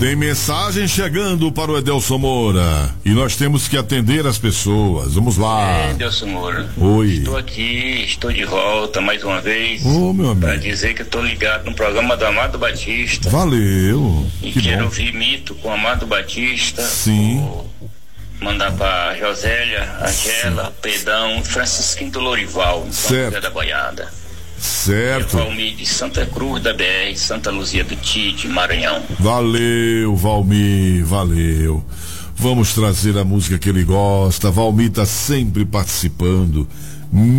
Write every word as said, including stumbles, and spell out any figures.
Tem mensagem chegando para o Edelson Moura e nós temos que atender as pessoas. Vamos lá. É, Edelson Moura. Oi. Estou aqui, estou de volta mais uma vez. Ô, meu amigo. Para dizer que estou ligado no programa do Amado Batista. Valeu. E Que quero bom. ouvir Mito com Amado Batista. Sim. Vou mandar para Josélia, Angela, Pedão, Francisquinho do Lorival, em São Certo. José da Boiada. Certo. Valmir de Santa Cruz da B R, Santa Luzia do Tite, Maranhão. Valeu, Valmir, valeu. Vamos trazer a música que ele gosta. Valmir tá sempre participando.